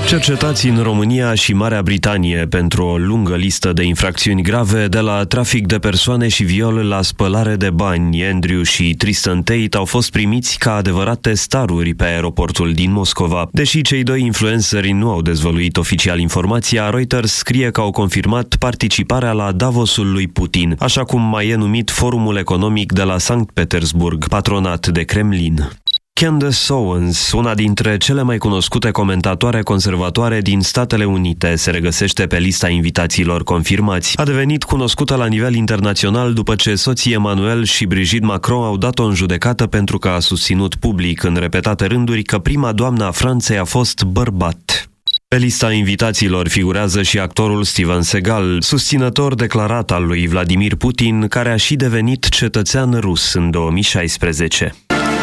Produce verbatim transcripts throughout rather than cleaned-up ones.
Cercetați în România și Marea Britanie pentru o lungă listă de infracțiuni grave, de la trafic de persoane și viol la spălare de bani. Andrew și Tristan Tate au fost primiți ca adevărate staruri pe aeroportul din Moscova. Deși cei doi influenceri nu au dezvăluit oficial informația, Reuters scrie că au confirmat participarea la Davosul lui Putin, așa cum mai e numit Forumul Economic de la Sankt Petersburg, patronat de Kremlin. Candace Owens, una dintre cele mai cunoscute comentatoare conservatoare din Statele Unite, se regăsește pe lista invitațiilor confirmați. A devenit cunoscută la nivel internațional după ce soții Emmanuel și Brigitte Macron au dat-o în judecată pentru că a susținut public în repetate rânduri că prima doamnă a Franței a fost bărbat. Pe lista invitațiilor figurează și actorul Steven Seagal, susținător declarat al lui Vladimir Putin, care a și devenit cetățean rus în două mii șaisprezece.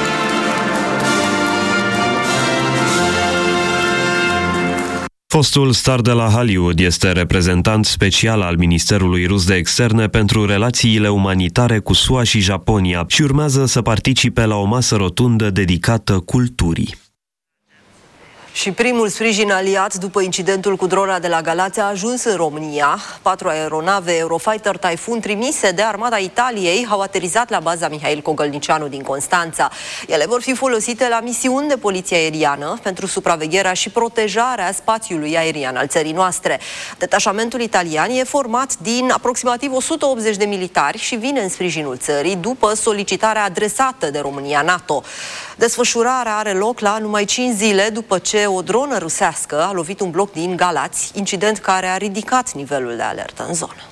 Fostul star de la Hollywood este reprezentant special al Ministerului Rus de Externe pentru relațiile umanitare cu S U A și Japonia și urmează să participe la o masă rotundă dedicată culturii. Și primul sprijin aliat după incidentul cu drona de la Galați a ajuns în România. Patru aeronave Eurofighter Typhoon trimise de armata Italiei au aterizat la baza Mihail Cogălnicianu din Constanța. Ele vor fi folosite la misiuni de poliție aeriană pentru supravegherea și protejarea spațiului aerian al țării noastre. Detașamentul italian e format din aproximativ o sută optzeci de militari și vine în sprijinul țării după solicitarea adresată de România NATO. Desfășurarea are loc la numai cinci zile după ce o dronă rusească a lovit un bloc din Galați, incident care a ridicat nivelul de alertă în zonă.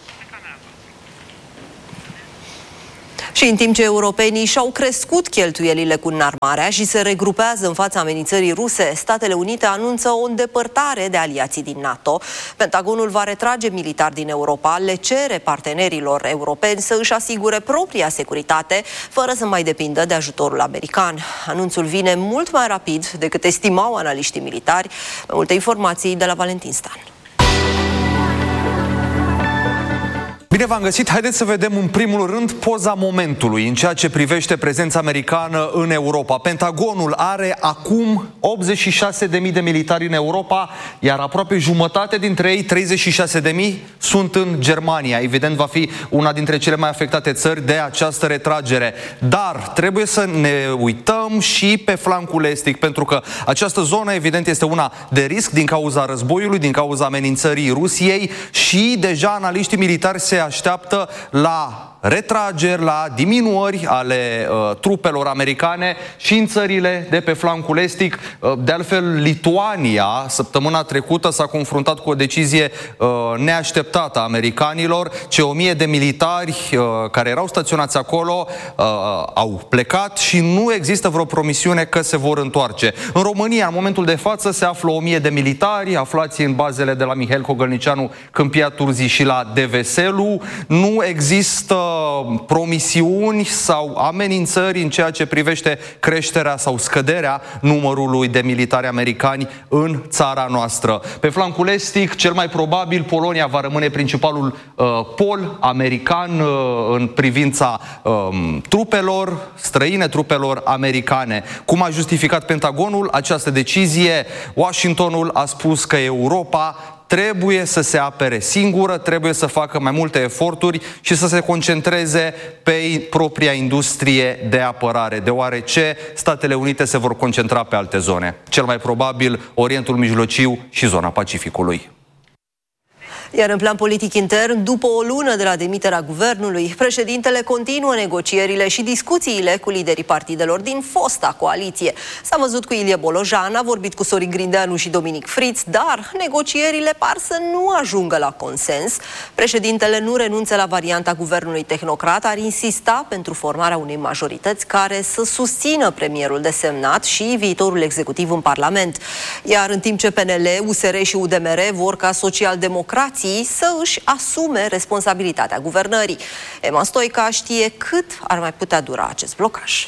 Și în timp ce europenii și-au crescut cheltuielile cu înarmarea și se regrupează în fața amenințării ruse, Statele Unite anunță o îndepărtare de aliații din NATO. Pentagonul va retrage militari din Europa, le cere partenerilor europeni să își asigure propria securitate, fără să mai depindă de ajutorul american. Anunțul vine mult mai rapid decât estimau analiștii militari. Mai multe informații de la Valentin Stan. Bine v-am găsit! Haideți să vedem în primul rând poza momentului în ceea ce privește prezența americană în Europa. Pentagonul are acum optzeci și șase de mii de militari în Europa, iar aproape jumătate dintre ei, treizeci și șase de mii, sunt în Germania. Evident, va fi una dintre cele mai afectate țări de această retragere. Dar trebuie să ne uităm și pe flancul estic, pentru că această zonă, evident, este una de risc din cauza războiului, din cauza amenințării Rusiei și deja analiștii militari se așteaptă la retrageri, la diminuări ale uh, trupelor americane și în țările de pe flancul estic. Uh, de altfel, Lituania, săptămâna trecută, s-a confruntat cu o decizie uh, neașteptată a americanilor. Ce o mie de militari uh, care erau staționați acolo uh, au plecat și nu există vreo promisiune că se vor întoarce. În România, în momentul de față, se află o mie de militari aflați în bazele de la Mihail Cogălnicianu, Câmpia Turzii și la Deveselu. Nu există promisiuni sau amenințări în ceea ce privește creșterea sau scăderea numărului de militari americani în țara noastră. Pe flancul estic, cel mai probabil, Polonia va rămâne principalul uh, pol american uh, în privința uh, trupelor străine, trupelor americane. Cum a justificat Pentagonul această decizie? Washingtonul a spus că Europa trebuie să se apere singură, trebuie să facă mai multe eforturi și să se concentreze pe propria industrie de apărare, deoarece Statele Unite se vor concentra pe alte zone. Cel mai probabil Orientul Mijlociu și zona Pacificului. Iar în plan politic intern, după o lună de la demiterea guvernului, președintele continuă negocierile și discuțiile cu liderii partidelor din fosta coaliție. S-a văzut cu Ilie Bolojan, a vorbit cu Sorin Grindeanu și Dominic Friț, dar negocierile par să nu ajungă la consens. Președintele nu renunță la varianta guvernului tehnocrat, ar insista pentru formarea unei majorități care să susțină premierul desemnat și viitorul executiv în Parlament. Iar în timp ce P N L, U S R și U D M R vor ca socialdemocrații să își asume responsabilitatea guvernării. Emma Stoica știe cât ar mai putea dura acest blocaj.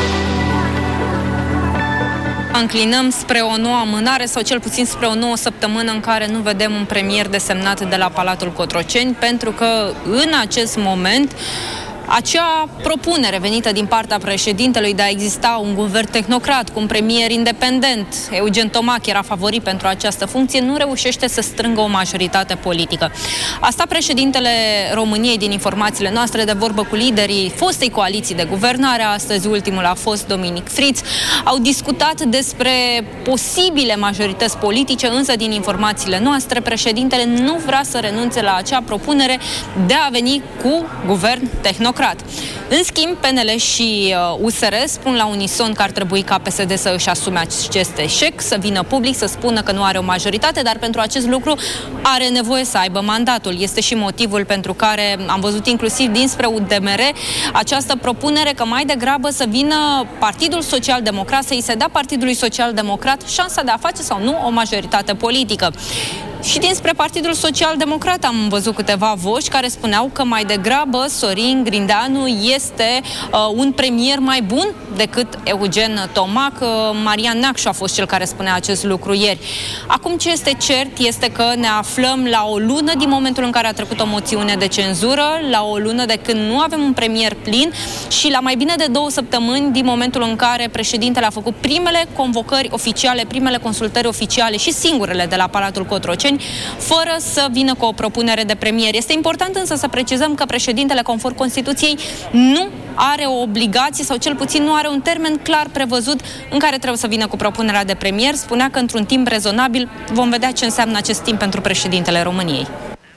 Înclinăm spre o nouă amânare sau cel puțin spre o nouă săptămână în care nu vedem un premier desemnat de la Palatul Cotroceni, pentru că în acest moment acea propunere venită din partea președintelui de a exista un guvern tehnocrat cu un premier independent, Eugen Tomac era favorit pentru această funcție, nu reușește să strângă o majoritate politică. Asta președintele României, din informațiile noastre, de vorbă cu liderii fostei coaliții de guvernare, astăzi ultimul a fost Dominic Friț, au discutat despre posibile majorități politice, însă din informațiile noastre, președintele nu vrea să renunțe la acea propunere de a veni cu guvern tehnocrat. În schimb, P N L și U S R spun la unison că ar trebui ca P S D să își asume acest eșec, să vină public, să spună că nu are o majoritate, dar pentru acest lucru are nevoie să aibă mandatul. Este și motivul pentru care am văzut inclusiv dinspre U D M R această propunere că mai degrabă să vină Partidul Social-Democrat, să îi se dea Partidului Social-Democrat șansa de a face sau nu o majoritate politică. Și dinspre Partidul Social-Democrat am văzut câteva voci care spuneau că mai degrabă Sorin Grindeanu este uh, un premier mai bun decât Eugen Tomac. Uh, Marian Neacșu a fost cel care spunea acest lucru ieri. Acum ce este cert este că ne aflăm la o lună din momentul în care a trecut o moțiune de cenzură, la o lună de când nu avem un premier plin și la mai bine de două săptămâni din momentul în care președintele a făcut primele convocări oficiale, primele consultări oficiale și singurele de la Palatul Cotroceni, fără să vină cu o propunere de premier. Este important însă să precizăm că președintele, conform Constituției, nu are o obligație sau cel puțin nu are un termen clar prevăzut în care trebuie să vină cu propunerea de premier. Spunea că într-un timp rezonabil vom vedea ce înseamnă acest timp pentru președintele României.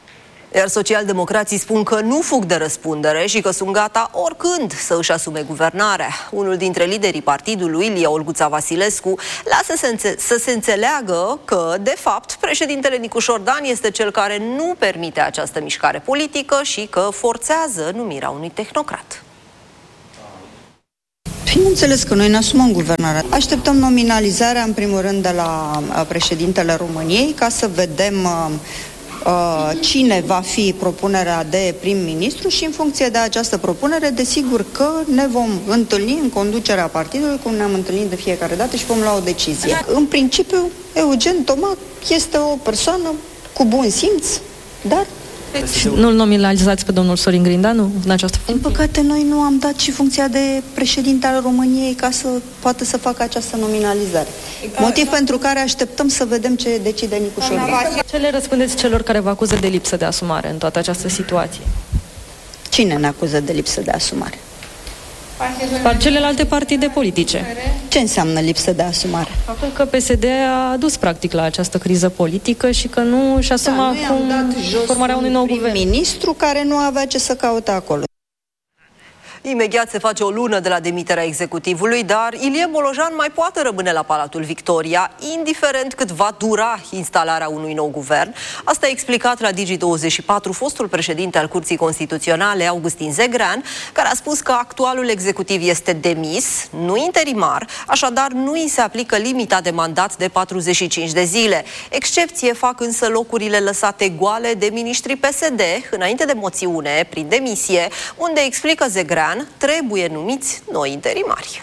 Iar socialdemocrații spun că nu fug de răspundere și că sunt gata oricând să își asume guvernarea. Unul dintre liderii partidului, Ilie Olguța Vasilescu, lasă să se înțeleagă că, de fapt, președintele Nicu Șordan este cel care nu permite această mișcare politică și că forțează numirea unui tehnocrat. Bineînțeles că noi ne asumăm guvernarea. Așteptăm nominalizarea, în primul rând, de la președintele României, ca să vedem cine va fi propunerea de prim-ministru și în funcție de această propunere, desigur că ne vom întâlni în conducerea partidului, cum ne-am întâlnit de fiecare dată și vom lua o decizie. În principiu, Eugen Tomac este o persoană cu bun simț, dar... Nu-l nominalizați pe domnul Sorin Grindeanu în această funcție? Din păcate, noi nu am dat și funcția de președinte al României ca să poată să facă această nominalizare. Motiv pentru care așteptăm să vedem ce decide Nicu Șordan. Ce le răspundeți celor care vă acuză de lipsă de asumare în toată această situație? Cine ne acuză de lipsă de asumare? Par celelalte partide politice. Ce înseamnă lipsă de asumare? Faptul că P S D a adus practic la această criză politică și că nu își asuma da, acum formarea unui nou guvern. Ministru care nu avea ce să caute acolo. Imediat se face o lună de la demiterea executivului, dar Ilie Bolojan mai poate rămâne la Palatul Victoria, indiferent cât va dura instalarea unui nou guvern. Asta a explicat la Digi douăzeci și patru fostul președinte al Curții Constituționale, Augustin Zegrean, care a spus că actualul executiv este demis, nu interimar, așadar nu îi se aplică limita de mandat de patruzeci și cinci de zile. Excepție fac însă locurile lăsate goale de miniștrii P S D înainte de moțiune, prin demisie, unde explică Zegrean trebuie numiți noi interimari.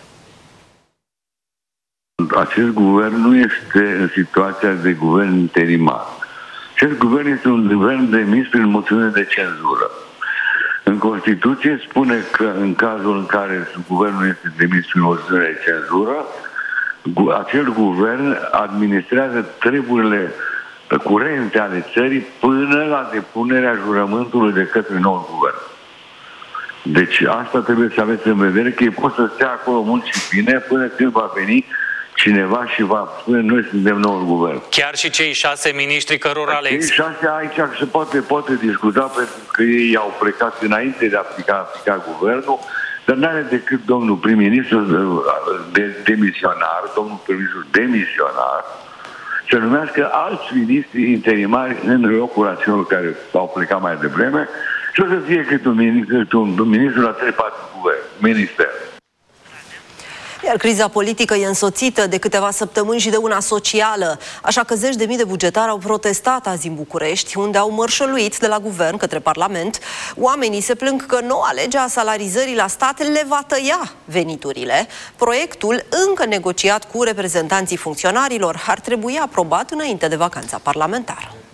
Acest guvern nu este în situația de guvern interimar. Acest guvern este un guvern demis prin moțiune de cenzură. În Constituție spune că în cazul în care guvernul este demis prin moțiune de cenzură, acel guvern administrează treburile curente ale țării până la depunerea jurământului de către noul guvern. Deci asta trebuie să aveți în vedere, că ei pot să stea acolo mult și bine până când va veni cineva și va spune noi suntem noul guvern. Chiar și cei șase miniștri cărora le Cei șase aici se poate, poate discuta pentru că ei au plecat înainte de a aplica, aplica guvernul, dar n-are decât domnul prim-ministru de, demisionar, domnul prim-ministru demisionar, să numească alți miniștri interimari în locul acelor care au plecat mai devreme, și o să fie cât un ministru, un ministru la trei patru ministeri. Iar criza politică e însoțită de câteva săptămâni și de una socială, așa că zeci de mii de bugetari au protestat azi în București, unde au mărșăluit de la guvern către Parlament. Oamenii se plâng că noua lege a salarizării la stat le va tăia veniturile. Proiectul, încă negociat cu reprezentanții funcționarilor, ar trebui aprobat înainte de vacanța parlamentară.